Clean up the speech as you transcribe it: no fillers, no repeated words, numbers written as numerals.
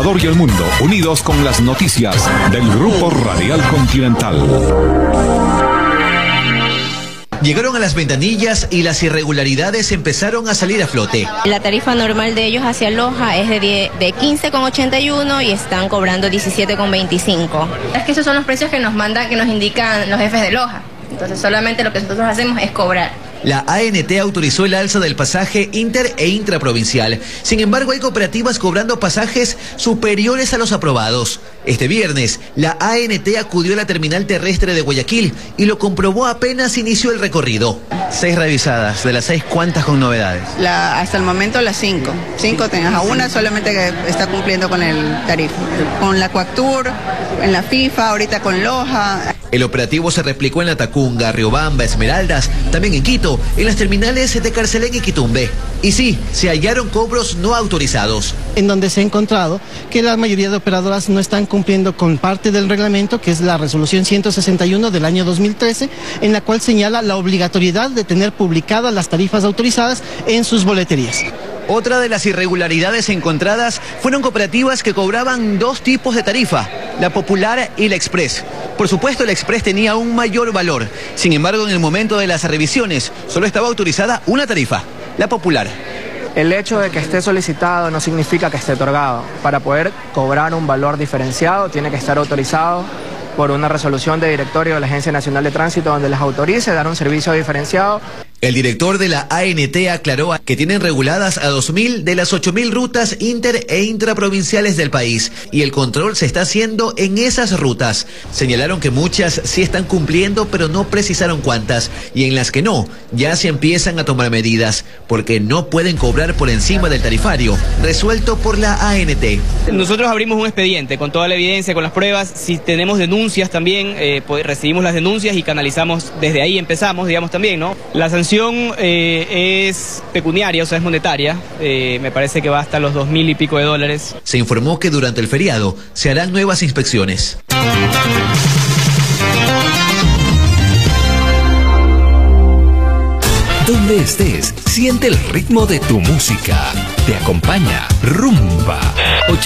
Ecuador y el mundo, unidos con las noticias del Grupo Radial Continental. Llegaron a las ventanillas y las irregularidades empezaron a salir a flote. La tarifa normal de ellos hacia Loja es de 15,81 y están cobrando 17,25. Es que esos son los precios que nos indican los jefes de Loja. Entonces solamente lo que nosotros hacemos es cobrar. La ANT autorizó el alza del pasaje inter e intraprovincial. Sin embargo, hay cooperativas cobrando pasajes superiores a los aprobados. Este viernes, la ANT acudió a la terminal terrestre de Guayaquil y lo comprobó apenas inició el recorrido. 6 revisadas, de las 6, ¿cuántas con novedades? Hasta el momento las 5. 5 tengas a una solamente que está cumpliendo con el tarifa. Con la Coactur, en la FIFA, ahorita con Loja. El operativo se replicó en La Tacunga, Riobamba, Esmeraldas, también en Quito, en las terminales de Carcelén y Quitumbe. Y sí, se hallaron cobros no autorizados. En donde se ha encontrado que la mayoría de operadoras no están cumpliendo con parte del reglamento, que es la resolución 161 del año 2013, en la cual señala la obligatoriedad de tener publicadas las tarifas autorizadas en sus boleterías. Otra de las irregularidades encontradas fueron cooperativas que cobraban 2 tipos de tarifa, la Popular y la Express. Por supuesto, la Express tenía un mayor valor. Sin embargo, en el momento de las revisiones, solo estaba autorizada una tarifa, la Popular. El hecho de que esté solicitado no significa que esté otorgado. Para poder cobrar un valor diferenciado, tiene que estar autorizado por una resolución de directorio de la Agencia Nacional de Tránsito donde les autorice dar un servicio diferenciado. El director de la ANT aclaró que tienen reguladas a 2.000 de las 8.000 rutas inter e intraprovinciales del país y el control se está haciendo en esas rutas. Señalaron que muchas sí están cumpliendo, pero no precisaron cuántas, y en las que no, ya se empiezan a tomar medidas, porque no pueden cobrar por encima del tarifario, resuelto por la ANT. Nosotros abrimos un expediente con toda la evidencia, con las pruebas. Si tenemos denuncias también, pues recibimos las denuncias y canalizamos, desde ahí empezamos, digamos, también, ¿no? La sanción es pecuniaria, o sea, es monetaria. Me parece que va hasta los 2.000 y pico de dólares. Se informó que durante el feriado se harán nuevas inspecciones. Donde estés, siente el ritmo de tu música. Te acompaña Rumba